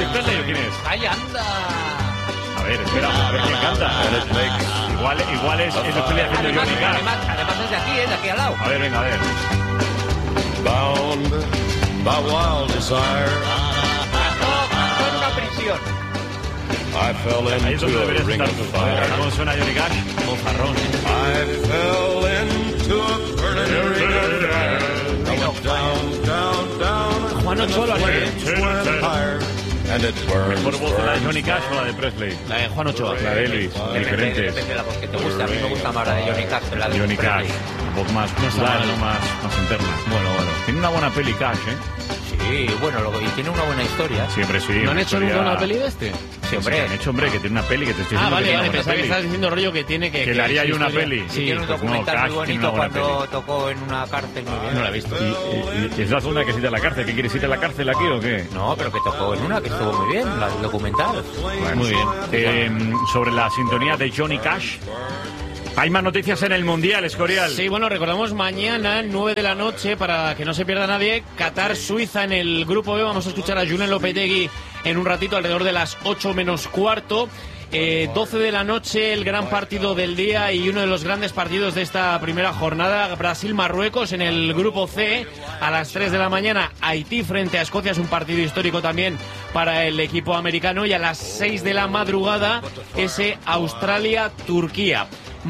Presley o quién es? ¡Ahí anda! A ver, espera, a ver quién canta. Igual es lo que estoy haciendo Johnny Cash. Además es de aquí al lado. A ver, venga, a ver. Bound by wild desire, Mató en una prisión. I fell Ahí es donde into a deberías ring estar of tú. A ver, fire. ¿cómo suena Johnny Cash? Mozarrón. I fell into a burning ring. I went down, down, down. Juan Ochoa lo haría, ¿eh? Went higher, and it burns, ¿Mejor voz la de burns. Johnny Cash o la de Presley? La de Juan Ochoa. La de Elvis, diferentes. Depende de la voz que te guste. A mí me gusta más la de Johnny Cash que la de Johnny Cash, Presley. voz más plana, más interna. Bueno. Tiene una buena peli Cash, ¿eh? Sí, bueno, y tiene una buena historia. Siempre sí. ¿No han una hecho historia- nunca una peli de este? Sí, hombre. Han hecho, hombre, que tiene una peli que te estoy diciendo Vale, que tiene vale, una pensaba que peli. estabas diciendo rollo que tiene que... Que le haría su yo una historia- peli. Sí, Tiene un pues no, documental Cash muy tiene bonito una buena cuando peli. tocó en una cárcel muy bien. no la he visto. ¿Y es la segunda que se irá a la cárcel? ¿Qué quieres ir a la cárcel aquí o qué? No, pero que tocó en una que estuvo muy bien, la del documental. Muy bien. Sobre la sintonía de Johnny Cash. Hay más noticias en el Mundial, Escorial. Sí, bueno, recordamos mañana, 9 de la noche, para que no se pierda nadie, Qatar-Suiza en el Grupo B. Vamos a escuchar a Julen Lopetegui en un ratito, alrededor de las 8 menos cuarto. 12 de la noche, el gran partido del día y uno de los grandes partidos de esta primera jornada, Brasil-Marruecos en el Grupo C. A las 3 de la mañana, Haití frente a Escocia, es un partido histórico también para el equipo americano. Y a las 6 de la madrugada, ese Australia-Turquía.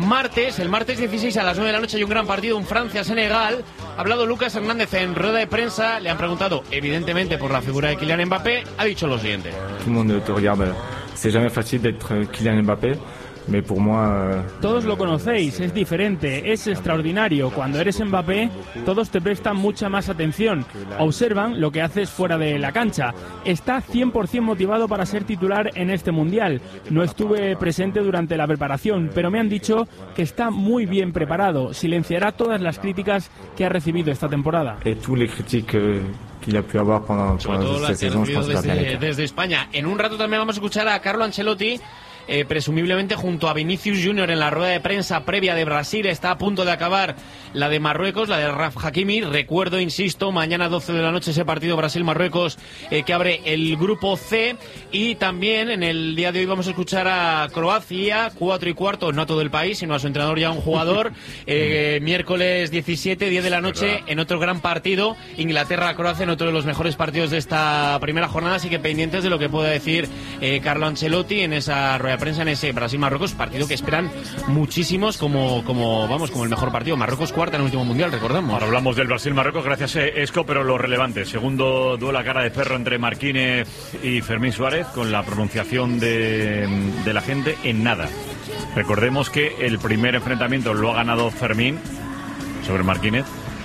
El martes 16 a las 9 de la noche hay un gran partido, un Francia-Senegal. Ha hablado Lucas Hernández en rueda de prensa, le han preguntado evidentemente por la figura de Kylian Mbappé, ha dicho lo siguiente. Tout le monde te regarde. C'est jamais facile d'être Kylian Mbappé, mais pour moi, Todos lo conocéis, es diferente, es extraordinario. Cuando eres Mbappé, todos te prestan mucha más atención. Observan lo que haces fuera de la cancha. Está 100% motivado para ser titular en este Mundial. No estuve presente durante la preparación, pero me han dicho que está muy bien preparado. Silenciará todas las críticas que ha recibido esta temporada. et tous les critiques qu'il a pu avoir pendant Sobre todo cette las que ha saison, je recibido pense qu'il va bien les faire. desde España. En un rato también vamos a escuchar a Carlo Ancelotti, presumiblemente junto a Vinicius Junior en la rueda de prensa previa de Brasil. Está a punto de acabar la de Marruecos, la de Raf Hakimi. Recuerdo, insisto, mañana 12 de la noche ese partido Brasil-Marruecos que abre el Grupo C. Y también en el día de hoy vamos a escuchar a Croacia, 4 y cuarto, no a todo el país, sino a su entrenador y a un jugador. Miércoles 17, 10 de la noche, en otro gran partido, Inglaterra-Croacia, en otro de los mejores partidos de esta primera jornada. Así que pendientes de lo que pueda decir Carlo Ancelotti en esa rueda de prensa, en ese Brasil-Marruecos, partido que esperan muchísimos como el mejor partido. Marruecos cuarta en el último mundial, recordamos. Ahora hablamos del Brasil-Marruecos, gracias Esco, pero lo relevante. Segundo duelo a cara de perro entre Marquínez y Fermín Suárez, con la pronunciación de la gente en nada. Recordemos que el primer enfrentamiento lo ha ganado Fermín sobre Marquínez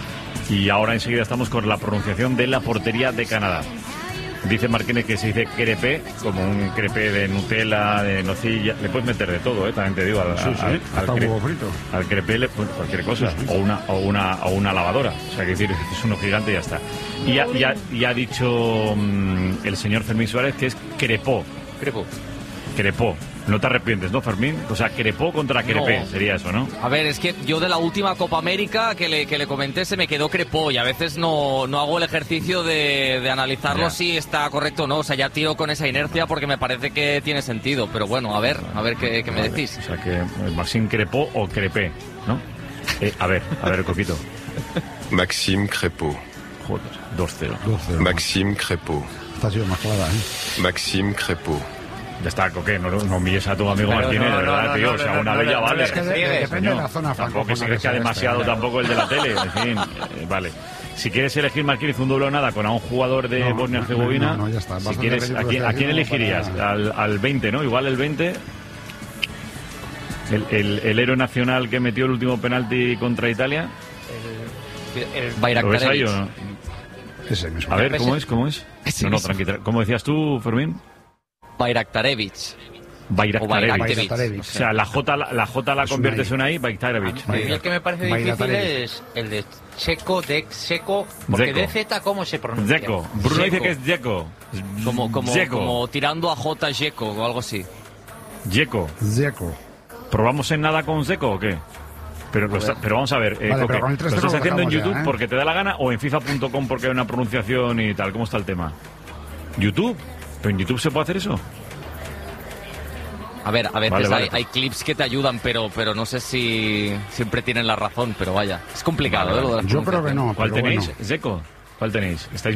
y ahora enseguida estamos con la pronunciación de la portería de Canadá. Dice Marquínez que se dice crepé, como un crepé de Nutella, de nocilla. Le puedes meter de todo, también te digo. Al crepé cualquier cosa. O una lavadora. O sea, que decir, es uno gigante y ya está. Y ha dicho el señor Fermín Suárez que es crepó. Crepó. No te arrepientes, ¿no, Fermín? O sea, crepó contra crepé, No. sería eso, ¿no? A ver, es que yo de la última Copa América que le comenté se me quedó crepó y a veces no hago el ejercicio de analizarlo Ya. si está correcto o no. O sea, ya tiro con esa inercia porque me parece que tiene sentido. Pero bueno, a ver qué me decís. O sea, que Maxime crepó o crepé, ¿no? A ver, Coquito. Maxime Crépeau. Joder, 2-0. Maxime Crépeau. Esta ha sido más clara, ¿eh? Maxime Crépeau. Ya está, Coque, no humilles a tu amigo Martínez, de verdad, tío. O sea, una bella vale. Es que depende de la zona Tampoco francófona se que crezca sea demasiado esta, tampoco el de la tele. En fin, vale. Si quieres elegir, Martínez, un doble o nada con a un jugador de No, Bosnia-Herzegovina, no, ya está. si Bastante quieres, ridículo ¿a quién no elegirías? para Al 20, ¿no? Igual el 20. El héroe nacional que metió el último penalti contra Italia. Bayrak ¿Lo ves ahí Tarevich. o no? Ese mismo. A ver, ¿cómo es? Ese No, mismo. tranquilo. ¿Cómo decías tú, Fermín? Bayraktarevich. Bayraktarevich. Bayraktarevich. O sea, la J la conviertes en una I, Bayraktarevich. A mí el que me parece difícil Bayraktarevich. es el de Checo, Seco, porque Dzeko. DZ, ¿cómo se pronuncia? Dzeko. Bruno dice que es Dzeko. Como tirando a J. Dzeko o algo así. Dzeko. Dzeko. ¿Probamos en nada con Dzeko o qué? Pero vamos a ver, Vale, Coque, pero con el 3-0 ¿lo estás lo haciendo en dejamos YouTube ya, ¿eh? porque te da la gana o en FIFA.com porque hay una pronunciación y tal? ¿Cómo está el tema? ¿YouTube? ¿Pero en YouTube se puede hacer eso? A ver, a veces Vale. hay clips que te ayudan, pero no sé si siempre tienen la razón, pero vaya, es complicado. Vale, ¿eh? Lo de las Yo creo que no. ¿Cuál pero tenéis? bueno. ¿Seco? ¿Cuál tenéis? Estáis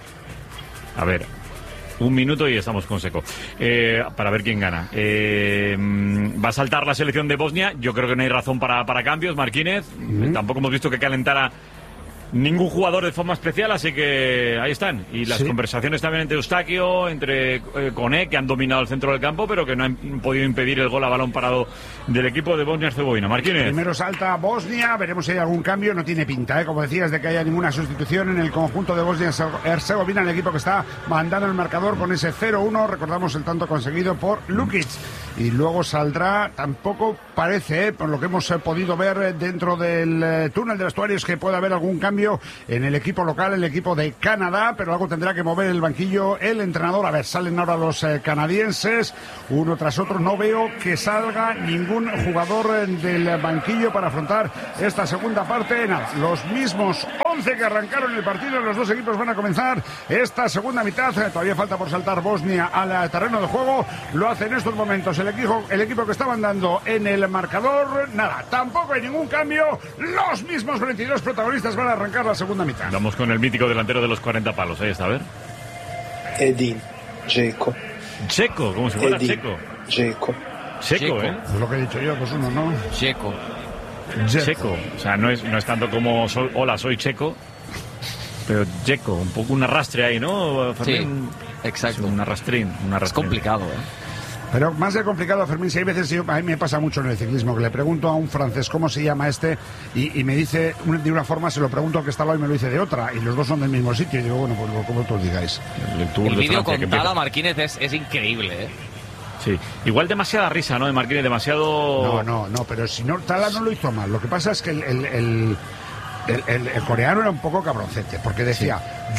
a ver, 1 minuto y estamos con Seco. Para ver quién gana. Va a saltar la selección de Bosnia. Yo creo que no hay razón para cambios, Marquínez. Tampoco hemos visto que calentara ningún jugador de forma especial, así que ahí están. Y las Sí. conversaciones también entre Eustaquio, entre Koné, que han dominado el centro del campo, pero que no han podido impedir el gol a balón parado del equipo de Bosnia-Herzegovina. Marquínez. Primero salta Bosnia, veremos si hay algún cambio, no tiene pinta, como decías, de que haya ninguna sustitución en el conjunto de Bosnia-Herzegovina, el equipo que está mandando el marcador con ese 0-1, recordamos el tanto conseguido por Lukic. Y luego saldrá, tampoco parece, por lo que hemos podido ver dentro del túnel de vestuarios, que pueda haber algún cambio en el equipo local, el equipo de Canadá, pero algo tendrá que mover el banquillo el entrenador. A ver, salen ahora los canadienses, uno tras otro. No veo que salga ningún jugador del banquillo para afrontar esta segunda parte. Nada, los mismos 11 que arrancaron el partido, los dos equipos van a comenzar esta segunda mitad. Todavía falta por saltar Bosnia al terreno de juego. Lo hace en estos momentos el equipo que está mandando en el marcador. Nada, tampoco hay ningún cambio. Los mismos 22 protagonistas van a arrancar la segunda mitad. Vamos con el mítico delantero de los 40 palos. Ahí está, a ver. Edin Dzeko. Checo, como si fuera Edin Checo. Dzeko. Checo, ¿eh? Es lo que he dicho yo, 2-1, ¿no? Checo. Checo. O sea, no es tanto como hola, soy Checo, pero Checo, un poco un arrastre ahí, ¿no? Sí, Fermín? exacto. Sí, un arrastrín. Es complicado, ¿eh? Pero más de complicado, Fermín, si hay veces, a mí me pasa mucho en el ciclismo, que le pregunto a un francés cómo se llama este y me dice de una forma, se lo pregunto al que está al lado y me lo dice de otra, y los dos son del mismo sitio, y digo, bueno, pues como todos digáis. El vídeo con Tala Marquínez es increíble, ¿eh? Sí, igual demasiada risa, ¿no? De Marquínez, demasiado... No, pero si no, Tala no lo hizo mal. Lo que pasa es que el coreano era un poco cabroncete, porque decía...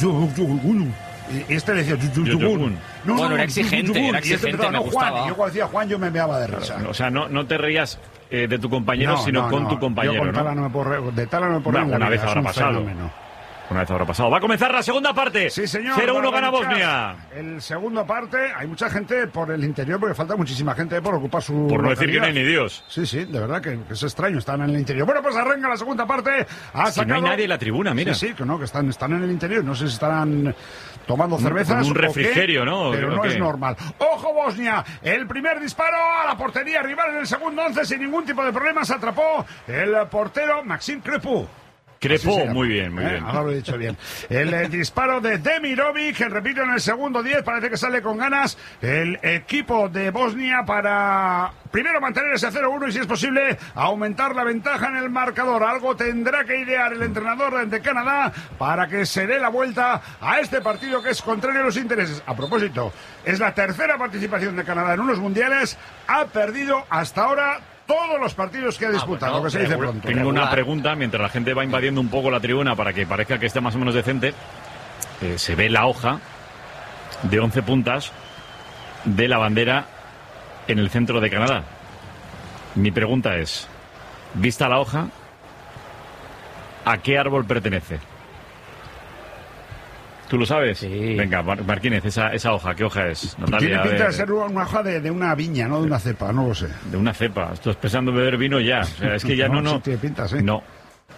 Y este le decía... Bueno, era exigente, Y este empezaba, me no, Juan. gustaba. Y yo cuando decía Juan, yo me meaba de risa. O sea, no te reías de tu compañero, sino con tu compañero, yo con Tala ¿no? no me puedo reír, de Tala no me puedo reír. Una vez habrá pasado. Una vez habrá pasado. Va a comenzar la segunda parte. Sí, señor. 0-1 gana Bosnia. El segundo parte, hay mucha gente por el interior, porque falta muchísima gente por ocupar su Por no decir que no hay localidad. ni Dios. Sí, de verdad que es extraño, están en el interior. Bueno, pues arranca la segunda parte. Si no hay nadie en la tribuna, mira. Sí, que no, que están en el interior. No sé si estarán tomando cervezas. Con un o qué, refrigerio, ¿no? Pero ¿O no qué? es normal. ¡Ojo, Bosnia! El primer disparo a la portería rival en el segundo 11 sin ningún tipo de problemas. Atrapó el portero Maxim Crepu. Crepó, muy bien, muy bien. Ahora lo he dicho bien. El disparo de Demirovic, que repito en el segundo 10, parece que sale con ganas el equipo de Bosnia para primero mantener ese 0-1 y, si es posible, aumentar la ventaja en el marcador. Algo tendrá que idear el entrenador de Canadá para que se dé la vuelta a este partido que es contrario a los intereses. A propósito, es la tercera participación de Canadá en unos mundiales. Ha perdido hasta ahora todos los partidos que ha disputado, bueno, que se dice pronto. Tengo una pregunta, mientras la gente va invadiendo un poco la tribuna para que parezca que esté más o menos decente. Se ve la hoja de 11 puntas de la bandera en el centro de Canadá. Mi pregunta es, vista la hoja, ¿a qué árbol pertenece? ¿Tú lo sabes? Sí. Venga, Marquínez, esa hoja, ¿qué hoja es? Natalia, Tiene a pinta ver. de ser una hoja de una viña, no de una cepa, no lo sé. De una cepa. Estás pensando en beber vino ya. O sea, es que ya no. Sí, tiene pinta, sí. No.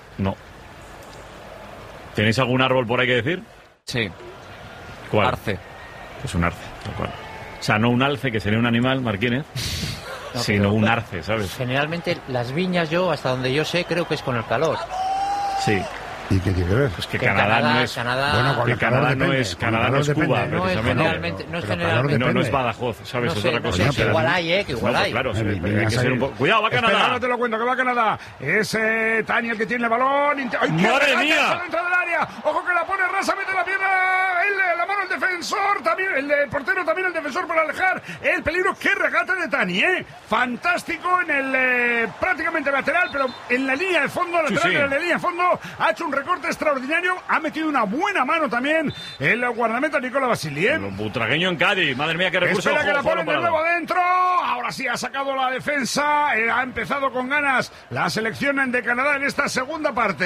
¿Tenéis algún árbol por ahí que decir? Sí. ¿Cuál? Arce. Pues un arce, tal cual. O sea, no un alce, que sería un animal, Marquínez, No, sino pero- un arce, ¿sabes? Generalmente las viñas, yo, hasta donde yo sé, creo que es con el calor. Sí. ¿Y qué tiene que ver? Pues que Que Canadá no es... Bueno, con que el calor Canadá no depende, es, con el Canadá no calor es Cuba, depende. No es precisamente. generalmente, no es Pero calor generalmente. No es depende. Badajoz, ¿sabes? No Es sé, otra no cosa. sé, que igual hay, que igual No, hay. claro, sí, Venga, hay que ser un poco... ¡Cuidado, va Espera, Canadá! ahora te lo cuento, que va Canadá. Es Tani el que tiene el balón. ¡Ay, qué ¡Madre regate! mía! Está dentro del área. Ojo que la pone Rasa, mete la pierna. La mano el defensor, también el portero, también el defensor para alejar el peligro. ¡Qué regate de Tani, eh! Fantástico en el prácticamente lateral, pero en la línea de fondo, lateral sí. de la línea de fondo, ha hecho un recorte extraordinario. Ha metido una buena mano también el guardameta Nicola Basili, ¿eh? Los butragueños en Cádiz. Madre mía, qué recurso. Espera que la Ojo, ponen de balón nuevo parado. adentro. Ahora sí ha sacado la defensa. Ha empezado con ganas la selección de Canadá en esta segunda parte.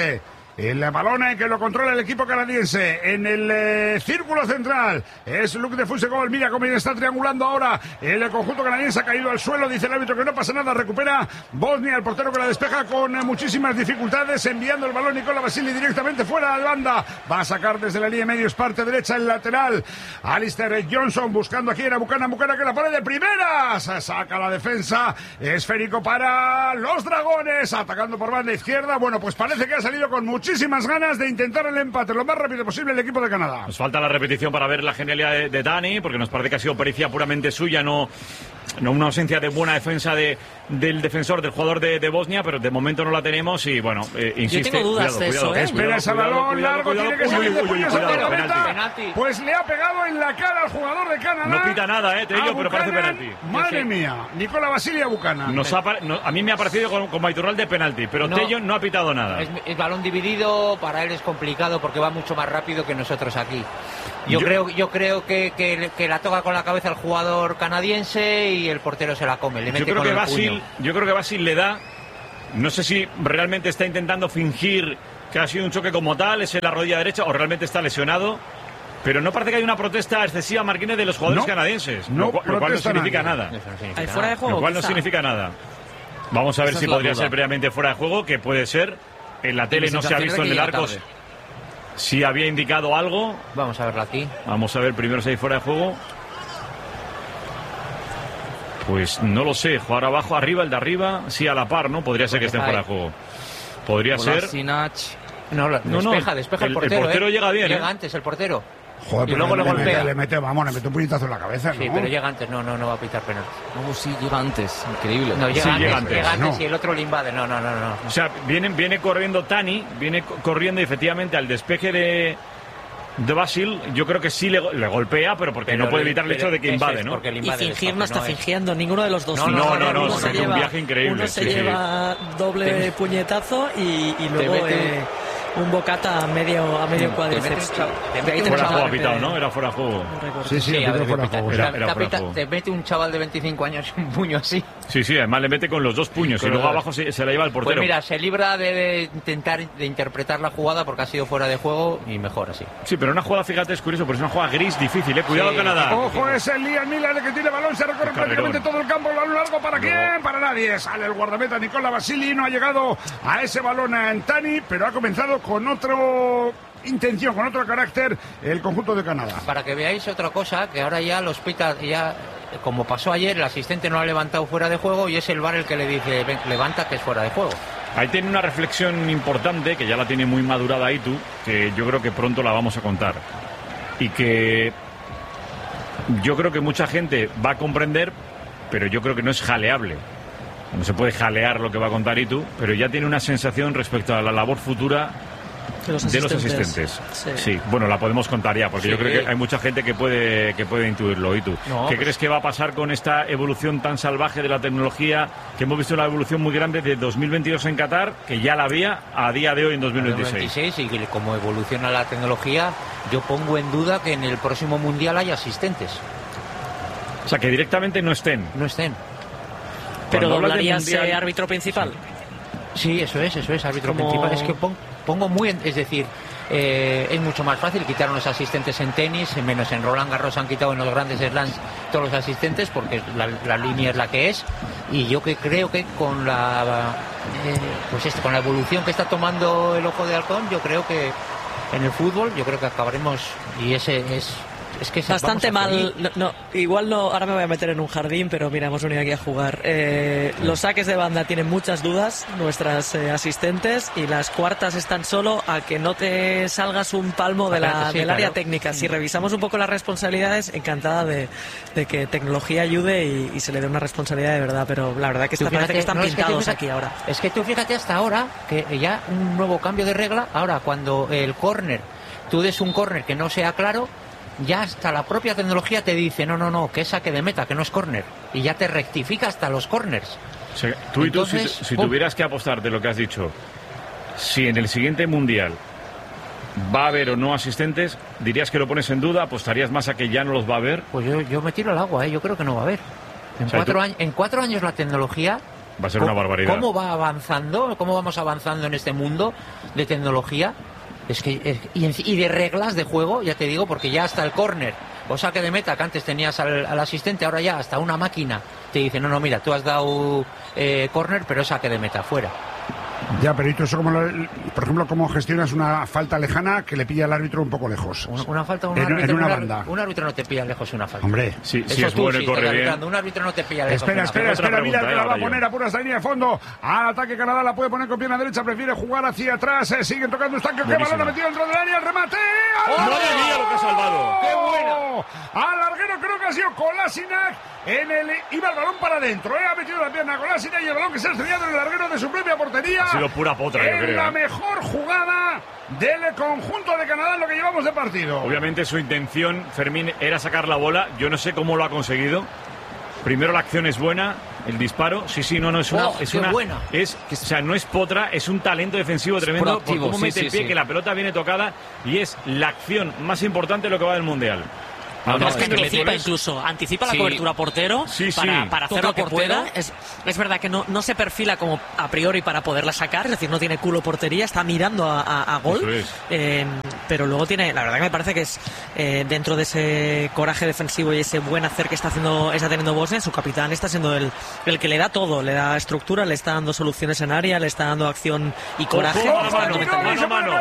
El balón que lo controla el equipo canadiense en el círculo central. Es Luc de Fusegol. Mira cómo está triangulando ahora. El conjunto canadiense ha caído al suelo. Dice el árbitro que no pasa nada. Recupera Bosnia. El portero que la despeja con muchísimas dificultades. Enviando el balón Nicola Basili directamente fuera de banda. Va a sacar desde la línea medios, parte derecha, el lateral. Alistair Johnson buscando aquí a Buchanan. Buchanan que la pone de primeras. Saca la defensa. Esférico para los dragones. Atacando por banda izquierda. Bueno, pues parece que ha salido con muchísimas ganas de intentar el empate lo más rápido posible el equipo de Canadá. Nos falta la repetición para ver la genialidad de Dani, porque nos parece que ha sido pericia puramente suya, no una ausencia de buena defensa del defensor, del jugador de Bosnia, pero de momento no la tenemos y bueno, insiste. Yo tengo dudas de eso, Espera ese balón largo, tiene que salir de puños ante la meta. Pues le ha pegado en la cara al jugador de Canadá. No pita nada, Tello, pero parece penalti. Madre mía, Nicola Basili a Buchanan. A mí me ha parecido con Maiturral de penalti, pero Tello no ha pitado nada. Es balón dividido, para él es complicado porque va mucho más rápido que nosotros aquí. Yo creo que la toca con la cabeza el jugador canadiense y el portero se la come. Le mete con el puño. Yo creo que Basil le da. No sé si realmente está intentando fingir que ha sido un choque como tal, es en la rodilla derecha o realmente está lesionado. Pero no parece que hay una protesta excesiva, Marquínez, de los jugadores canadienses. Lo cual no significa nada. ¿Hay fuera de juego? Lo cual no significa nada. Vamos a ver si podría ser previamente fuera de juego, que puede ser. En la tele no se ha visto en el arco si había indicado algo. Vamos a verlo aquí. Vamos a ver primero si hay fuera de juego. Pues no lo sé. Jugar abajo, arriba, el de arriba. Sí, a la par, ¿no? Podría ser que esté fuera de juego. Podría ser. No, despeja el portero. El portero llega bien. Llega antes el portero. Joder, y luego le golpea. Le mete un puñetazo en la cabeza, ¿no? Sí, pero llega antes. No va a pitar penalti. No, sí, llega antes. Increíble. No, llega antes y el otro le invade. No. O sea, viene corriendo Tani, viene corriendo y efectivamente al despeje de Basil, yo creo que sí le golpea, pero porque no puede evitar el hecho de que invade, ¿no? Y fingir no está fingiendo, ninguno de los dos. No, es un viaje increíble. Uno se lleva doble puñetazo y luego un bocata a medio cuádriceps. Fuera de juego ha pitado, ¿no? Era fuera de juego. Sí, era fuera de juego. Era fuera de juego. Te mete un chaval de 25 años un puño así. Sí, además le mete con los dos puños y luego abajo se la lleva el portero. Pues mira, se libra de intentar de interpretar la jugada porque ha sido fuera de juego y mejor así. Sí, pero una jugada, fíjate, es curioso, porque es una jugada gris difícil, Cuidado Canadá. Ojo, es el Liam Miller el que tiene balón, se recorre prácticamente todo el campo, el balón largo, ¿para quién? Para nadie. Sale el guardameta Nicola Basili, no ha llegado a ese balón a Antani, pero ha comenzado con otro intención, con otro carácter el conjunto de Canadá. Para que veáis otra cosa, que ahora ya los pita, ya como pasó ayer, el asistente no ha levantado fuera de juego y es el VAR el que le dice levanta, que es fuera de juego. Ahí tiene una reflexión importante, que ya la tiene muy madurada Itu, que yo creo que pronto la vamos a contar. Y que yo creo que mucha gente va a comprender, pero yo creo que no es jaleable. No se puede jalear lo que va a contar Itu, pero ya tiene una sensación respecto a la labor futura de los asistentes. Sí, bueno, la podemos contar ya, porque yo creo que hay mucha gente que puede intuirlo. ¿Y tú? ¿Qué crees que va a pasar con esta evolución tan salvaje de la tecnología? Que hemos visto una evolución muy grande de 2022 en Qatar, que ya la había a día de hoy en 2026. Y como evoluciona la tecnología, yo pongo en duda que en el próximo Mundial haya asistentes. O sea, que directamente no estén. Pero doblarías árbitro principal. Sí, eso es árbitro principal. Es que pongo es decir, es mucho más fácil quitar unos asistentes en tenis, menos en Roland Garros han quitado en los grandes slams todos los asistentes porque la línea es la que es, y yo que creo que con con la evolución que está tomando el ojo de halcón, yo creo que en el fútbol yo creo que acabaremos, y ese es que bastante mal. Igual no, ahora me voy a meter en un jardín, pero mira, hemos venido aquí a jugar. Los saques de banda tienen muchas dudas, nuestras asistentes, y las cuartas están solo a que no te salgas un palmo del área técnica. Si revisamos un poco las responsabilidades, encantada de que tecnología ayude y se le dé una responsabilidad de verdad, pero la verdad que parece que están pintados aquí ahora. Es que tú fíjate hasta ahora que ya un nuevo cambio de regla. Ahora, cuando el córner, tú des un córner que no sea claro, ya hasta la propia tecnología te dice no, que es saque de meta, que no es córner, y ya te rectifica hasta los córners. O sea, si tuvieras que apostar de lo que has dicho, si en el siguiente Mundial va a haber o no asistentes, ¿dirías que lo pones en duda? ¿Apostarías más a que ya no los va a haber? Pues yo me tiro al agua, yo creo que no va a haber. En 4 años la tecnología Va a ser una barbaridad. ¿Cómo va avanzando? ¿Cómo vamos avanzando en este mundo de tecnología? Y de reglas de juego, ya te digo, porque ya hasta el córner o saque de meta, que antes tenías al asistente, ahora ya hasta una máquina te dice, no, mira, tú has dado córner, pero saque de meta, fuera. Ya, pero ¿y tú eso por ejemplo, cómo gestionas una falta lejana que le pilla al árbitro un poco lejos? Una falta, en una banda. Un árbitro no te pilla lejos una falta. Hombre, sí, es bueno y corre bien. Un árbitro no te pilla lejos. Espera, mira que la va a poner a pura línea de fondo. Al ataque Canadá la puede poner con pierna derecha, prefiere jugar hacia atrás. Siguen tocando estanque. ¡Qué balón ha metido dentro del área! ¡El remate! ¡Madre mía lo que ha salvado! ¡Qué buena! Al larguero creo que ha sido Kolasinac. Iba el balón para adentro, ha metido la pierna Kolasinac y el balón que se ha estrellado en el larguero de su propia portería. Ha sido pura potra, yo creo. La mejor jugada del conjunto de Canadá en lo que llevamos de partido. Obviamente su intención, Fermín, era sacar la bola. Yo no sé cómo lo ha conseguido. Primero la acción es buena, el disparo, no es una, buena. O sea, no es potra, es un talento defensivo tremendo. Por cómo mete el pie, que la pelota viene tocada y es la acción más importante de lo que va del mundial. Es que anticipa la cobertura portero para hacer lo que pueda. Es verdad que no se perfila como a priori para poderla sacar, es decir, no tiene culo portería, está mirando a gol. Pero luego tiene, la verdad que me parece que es dentro de ese coraje defensivo y ese buen hacer que está teniendo Bosnia, su capitán está siendo el que le da todo, le da estructura, le está dando soluciones en área, le está dando acción y coraje. Mano.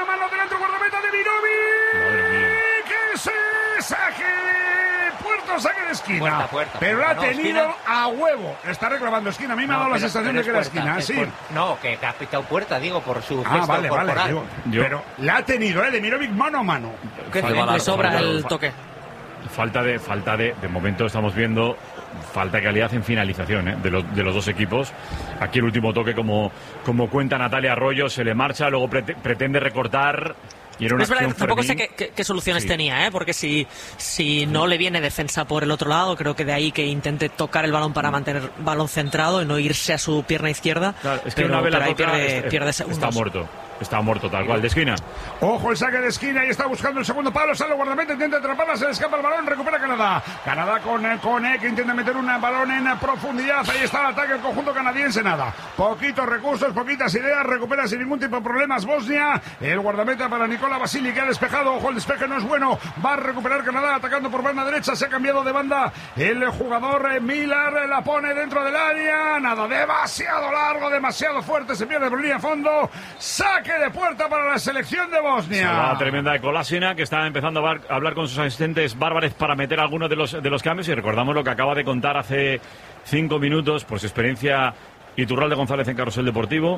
Saque de esquina, pero la ha tenido esquina. A huevo. Está reclamando esquina. A mí me ha dado la sensación de que era esquina. Sí. No, que ha pitado puerta, digo, por su gesto vale, corporal. Pero la ha tenido, Demirovic mano a mano. Le sobra el toque. Falta de momento estamos viendo falta de calidad en finalización de los dos equipos. Aquí el último toque, como cuenta Natalia Arroyo, se le marcha, luego pretende recortar. Y era una es verdad que tampoco sé qué soluciones tenía, porque si no le viene defensa por el otro lado, creo que de ahí que intente tocar el balón para mantener balón centrado y no irse a su pierna izquierda. Claro, es que una vez ahí pierde segundos. Está muerto tal cual, de esquina. Ojo el saque de esquina y está buscando el segundo palo, sale el guardameta, intenta atraparla, se le escapa el balón, recupera Canadá con que intenta meter un balón en profundidad, ahí está el ataque del conjunto canadiense, nada, poquitos recursos, poquitas ideas, recupera sin ningún tipo de problemas Bosnia, el guardameta para Nikola Vasili que ha despejado, ojo el despeje no es bueno, va a recuperar Canadá atacando por banda derecha, se ha cambiado de banda el jugador Miller, la pone dentro del área, nada, demasiado largo, demasiado fuerte, se pierde por línea a fondo, saque de puerta para la selección de Bosnia. Salvada tremenda de Kolasinac, que está empezando a hablar con sus asistentes bárbaros para meter algunos de los cambios, y recordamos lo que acaba de contar hace 5 minutos por su experiencia Iturralde González en Carrusel Deportivo.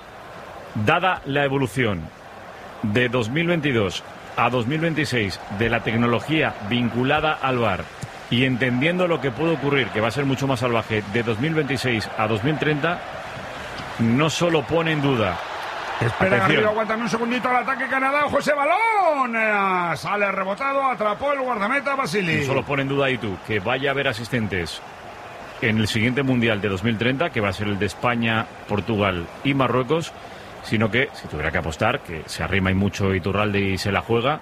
Dada la evolución de 2022 a 2026 de la tecnología vinculada al VAR y entendiendo lo que puede ocurrir, que va a ser mucho más salvaje de 2026 a 2030, no solo pone en duda. Espera, arriba, aguántame un segundito al ataque Canadá, ojo ese balón, sale rebotado, atrapó el guardameta Vasili. No solo pone en duda tú que vaya a haber asistentes en el siguiente Mundial de 2030, que va a ser el de España, Portugal y Marruecos, sino que, si tuviera que apostar, que se arrima y mucho Iturralde y se la juega,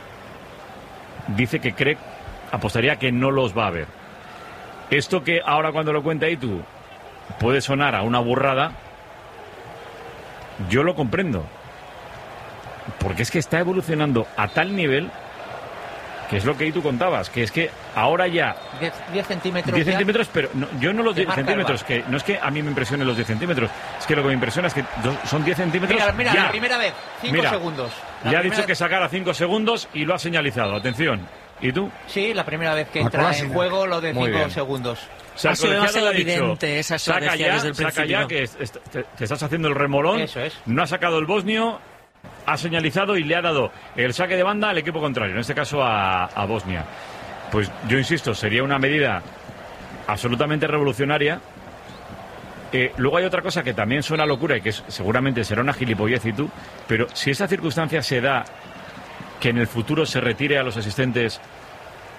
dice que apostaría que no los va a haber. Esto que ahora cuando lo cuenta Itu puede sonar a una burrada, yo lo comprendo, porque es que está evolucionando a tal nivel, que es lo que tú contabas, que es que ahora ya 10 centímetros 10 centímetros, pero no, yo no los 10 centímetros, que no es que a mí me impresionen los 10 centímetros, es que lo que me impresiona es que son 10 centímetros. Mira, ya. La primera vez, 5 segundos. Ya ha dicho que sacara 5 segundos y lo ha señalizado, atención. ¿Y tú? Sí, la primera vez que entra en juego lo de 5 segundos. O sea, ha sido demasiado evidente esa estrategia desde el principio. Saca ya, que te estás haciendo el remolón. Eso es. No ha sacado el bosnio, ha señalizado y le ha dado el saque de banda al equipo contrario, en este caso a Bosnia. Pues yo insisto, sería una medida absolutamente revolucionaria. Luego hay otra cosa que también suena locura y que seguramente será una gilipollez y tú, pero si esa circunstancia se da, que en el futuro se retire a los asistentes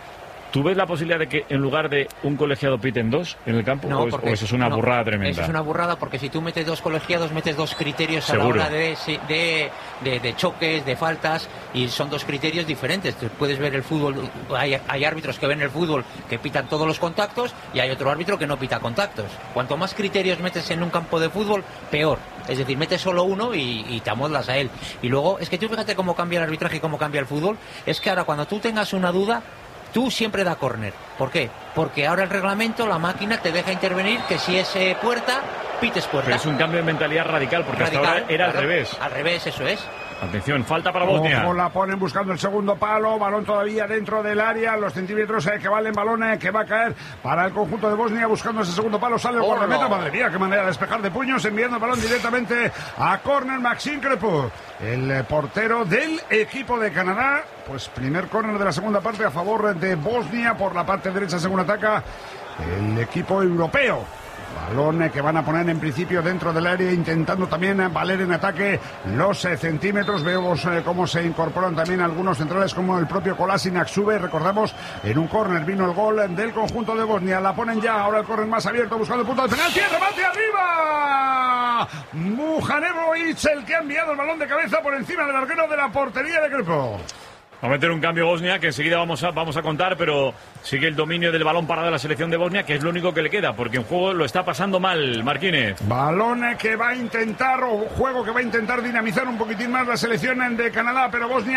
¿Tú ves la posibilidad de que en lugar de un colegiado piten 2 en el campo? No, ¿O eso es una burrada tremenda? Eso es una burrada porque si tú metes 2 colegiados, metes 2 criterios Seguro. a la hora de choques, de faltas, y son 2 criterios diferentes. Tú puedes ver el fútbol, hay árbitros que ven el fútbol que pitan todos los contactos y hay otro árbitro que no pita contactos. Cuanto más criterios metes en un campo de fútbol, peor. Es decir, metes solo uno y te amoldas a él. Y luego, es que tú fíjate cómo cambia el arbitraje y cómo cambia el fútbol. Es que ahora cuando tú tengas una duda, tú siempre da córner. ¿Por qué? Porque ahora el reglamento, la máquina te deja intervenir que si es puerta, pites puerta. Pero es un cambio de mentalidad radical, porque hasta ahora era al revés. Al revés, eso es. Atención, falta para Bosnia. Ojo, la ponen buscando el segundo palo, balón todavía dentro del área, los centímetros que valen, balón que va a caer para el conjunto de Bosnia, buscando ese segundo palo, sale el guardameta, madre mía, qué manera de despejar de puños, enviando el balón directamente a córner. Maxime Crepeau, el portero del equipo de Canadá, pues primer córner de la segunda parte a favor de Bosnia, por la parte derecha según ataca el equipo europeo. Balón que van a poner en principio dentro del área, intentando también valer en ataque los centímetros. Vemos cómo se incorporan también algunos centrales como el propio Kolasinac sube. Recordamos, en un córner vino el gol del conjunto de Bosnia. La ponen ya, ahora el córner más abierto buscando el punto de penalti. ¡Remate arriba! Muhanevovic, el que ha enviado el balón de cabeza por encima del arquero de la portería de Crepeau. Va a meter un cambio Bosnia, que enseguida vamos a contar, pero sigue el dominio del balón parado de la selección de Bosnia, que es lo único que le queda, porque en juego lo está pasando mal, Marquínez. Balón que va a intentar, o juego que va a intentar dinamizar un poquitín más la selección de Canadá, pero Bosnia